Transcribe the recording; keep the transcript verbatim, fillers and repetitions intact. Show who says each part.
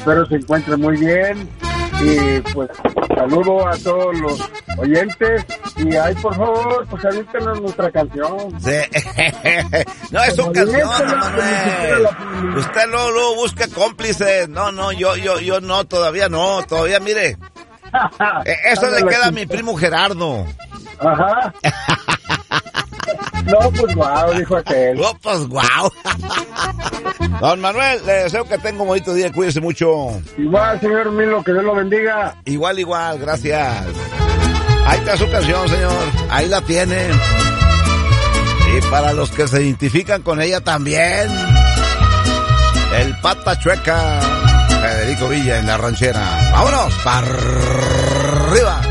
Speaker 1: espero se encuentren muy bien. Y pues saludo a todos los oyentes. Y ahí, por favor, pues avítenos nuestra canción.
Speaker 2: Sí. No, es una canción, Manuel. Usted luego, luego busca cómplices. No, no, yo, yo, yo no, todavía no. Todavía, mire. Eso le queda a mi primo Gerardo.
Speaker 1: Ajá. No, pues guau, dijo aquel.
Speaker 2: No, pues guau. Don Manuel, le deseo que tenga un bonito día, cuídese mucho.
Speaker 1: Igual, señor Milo, que Dios lo bendiga.
Speaker 2: Igual, igual, gracias. Ahí está su canción, señor. Ahí la tiene. Y para los que se identifican con ella también. El Pata Chueca, Federico Villa en La Ranchera. ¡Vámonos! ¡Para arriba!